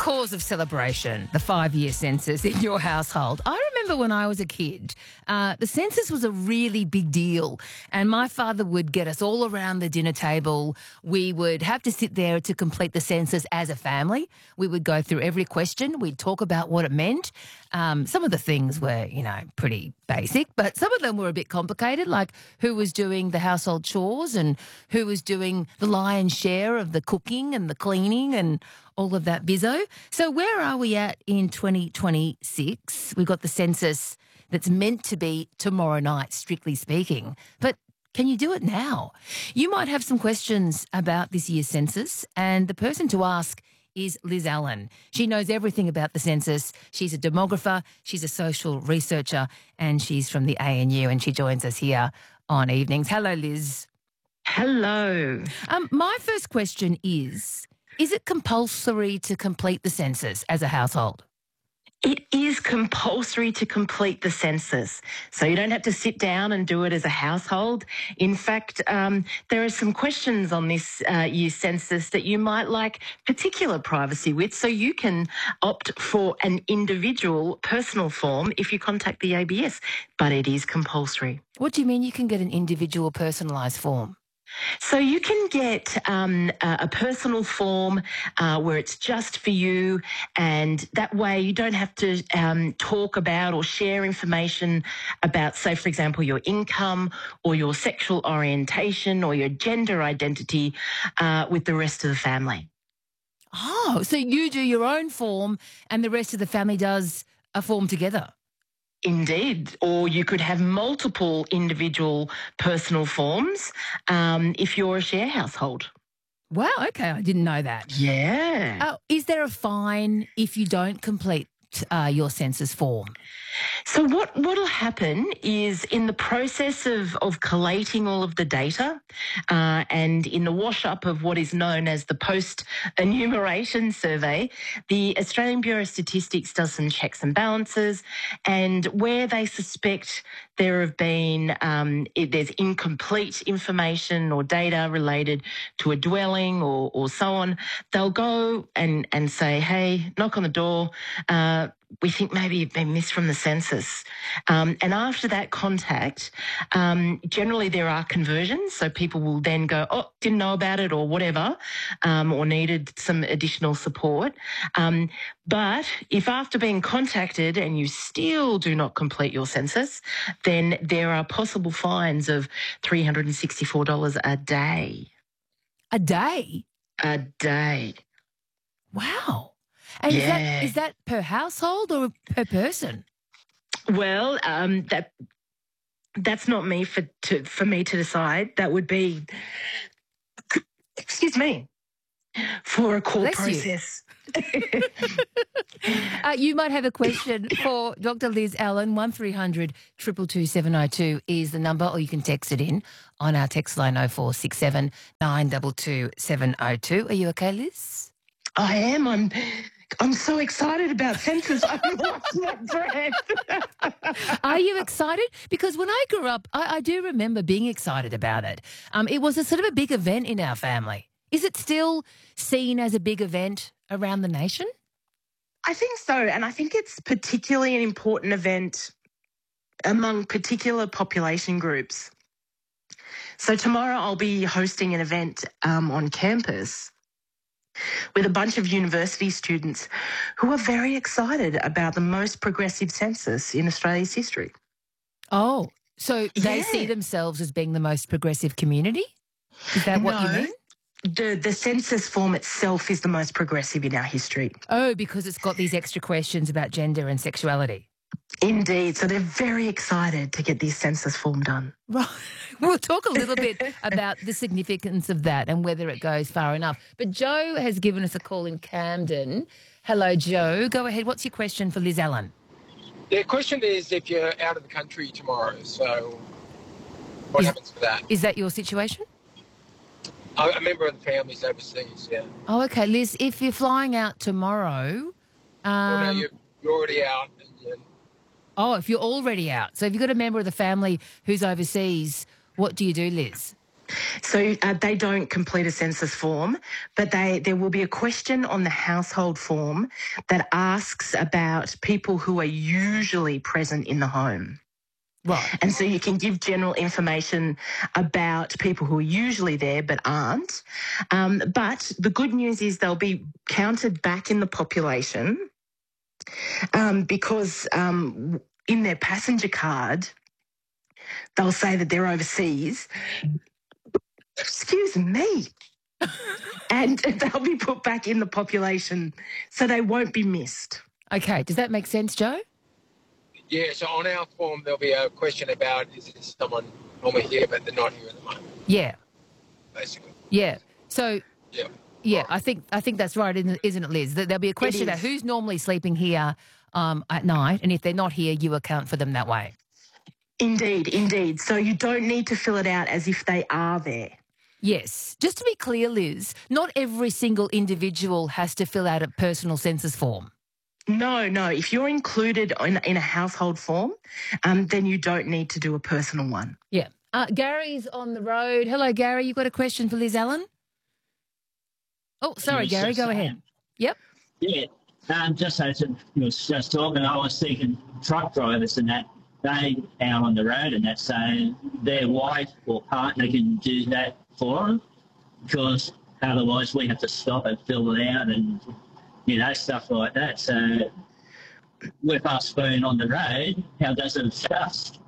cause of celebration, the 5-year census in your household. I remember when I was a kid, the census was a really big deal, and my father would get us all around the dinner table. We would have to sit there to complete the census as a family. We would go through every question. We'd talk about what it meant. Some of the things were, pretty basic, but some of them were a bit complicated, like who was doing the household chores and who was doing the lion's share of the cooking and the cleaning and all of that bizzo. So where are we at in 2026? We've got the census that's meant to be tomorrow night, strictly speaking. But can you do it now? You might have some questions about this year's census, and the person to ask is Liz Allen. She knows everything about the census. She's a demographer, she's a social researcher, and she's from the ANU, and she joins us here on Evenings. Hello, Liz. Hello. My first question is it compulsory to complete the census as a household? It is compulsory to complete the census, so you don't have to sit down and do it as a household. In fact, there are some questions on this year's census that you might like particular privacy with, so you can opt for an individual personal form if you contact the ABS, but it is compulsory. What do you mean you can get an individual personalised form? So you can get a personal form where it's just for you, and that way you don't have to talk about or share information about, say, for example, your income or your sexual orientation or your gender identity with the rest of the family. Oh, so you do your own form and the rest of the family does a form together? Indeed. Or you could have multiple individual personal forms if you're a share household. Wow, okay, I didn't know that. Yeah. Is there a fine if you don't complete your census form? So what'll happen is in the process of collating all of the data and in the wash-up of what is known as the post-enumeration survey, the Australian Bureau of Statistics does some checks and balances, and where they suspect there have been, there's incomplete information or data related to a dwelling or so on, they'll go and say, hey, knock on the door, we think maybe you've been missed from the census. And after that contact, generally there are conversions. So people will then go, oh, didn't know about it or whatever, or needed some additional support. But if after being contacted and you still do not complete your census, then there are possible fines of $364 a day. A day? A day. Wow. And is that per household or per person? Well, that's not me for me to decide. That would be, excuse me, for a court process. You might have a question for Dr. Liz Allen. 1300 222 702 is the number, or you can text it in on our text line 0467 922 702. Are you okay, Liz? I am. I'm so excited about census. I'm lost my breath. Are you excited? Because when I grew up, I do remember being excited about it. It was a sort of a big event in our family. Is it still seen as a big event around the nation? I think so. And I think it's particularly an important event among particular population groups. So tomorrow I'll be hosting an event on campus with a bunch of university students who are very excited about the most progressive census in Australia's history. Oh, so they see themselves as being the most progressive community? Is that what you mean? The census form itself is the most progressive in our history. Oh, because it's got these extra questions about gender and sexuality. Indeed. So they're very excited to get this census form done. Right. We'll talk a little bit about the significance of that and whether it goes far enough. But Joe has given us a call in Camden. Hello, Joe. Go ahead. What's your question for Liz Allen? The question is if you're out of the country tomorrow, so what happens for that? Is that your situation? A member of the family's overseas, yeah. Oh, okay. Liz, if you're flying out tomorrow... well, no, you're already out. Oh, if you're already out. So if you've got a member of the family who's overseas, what do you do, Liz? So they don't complete a census form, but there will be a question on the household form that asks about people who are usually present in the home. Right. And so you can give general information about people who are usually there but aren't. But the good news is they'll be counted back in the population because in their passenger card, they'll say that they're overseas. Excuse me. And they'll be put back in the population so they won't be missed. Okay. Does that make sense, Joe? Yeah, so on our form, there'll be a question about is this someone normally here, but they're not here at the moment, Yeah. basically. Yeah. So, Yeah. I think that's right, isn't it, Liz? There'll be a question about who's normally sleeping here at night, and if they're not here, you account for them that way. Indeed. So you don't need to fill it out as if they are there. Yes. Just to be clear, Liz, not every single individual has to fill out a personal census form. No. If you're included in a household form, then you don't need to do a personal one. Yeah. Gary's on the road. Hello, Gary. You got a question for Liz Allen? Oh, sorry, Yes, Gary. yes, Go I ahead. am. Yep. Yeah, just as you was just talking, I was thinking truck drivers and that, they out on the road and that, so their wife or partner can do that for them, because otherwise we have to stop and fill it out and, stuff like that. So with us being on the road, how does it adjust?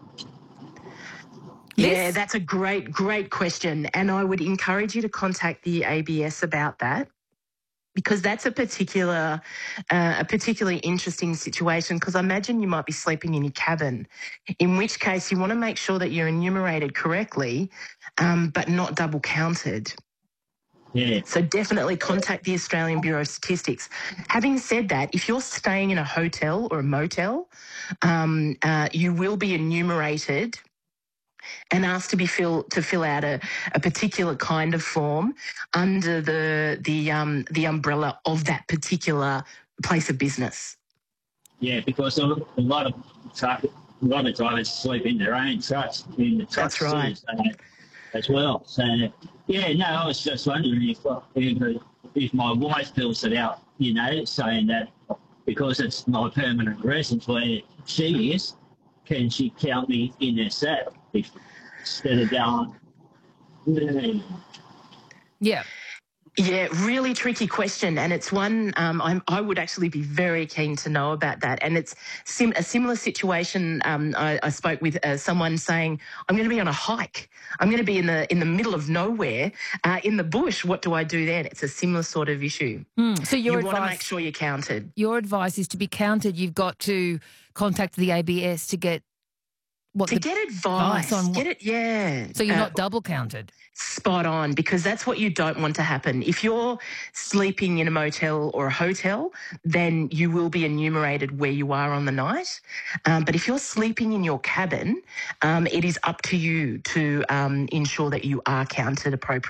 Yeah, that's a great question. And I would encourage you to contact the ABS about that, because that's a particularly interesting situation, because I imagine you might be sleeping in your cabin, in which case you want to make sure that you're enumerated correctly, but not double counted. Yeah. So definitely contact the Australian Bureau of Statistics. Having said that, if you're staying in a hotel or a motel, you will be enumerated and asked to fill out a particular kind of form under the umbrella of that particular place of business. Yeah, because a lot of drivers sleep in their own trucks in the trucks. That's right. As well. So I was just wondering if my wife fills it out, saying that because it's my permanent residence where she is, can she count me in her set instead of going? Yeah. Yeah, really tricky question, and it's one I would actually be very keen to know about that. And it's a similar situation. I spoke with someone saying, "I'm going to be on a hike. I'm going to be in the middle of nowhere, in the bush. What do I do then?" It's a similar sort of issue. So you want to make sure you're counted. Your advice is to be counted. You've got to contact the ABS to get advice on what, yeah. So you're not double counted. Spot on, because that's what you don't want to happen. If you're sleeping in a motel or a hotel, then you will be enumerated where you are on the night. But if you're sleeping in your cabin, it is up to you to ensure that you are counted appropriately.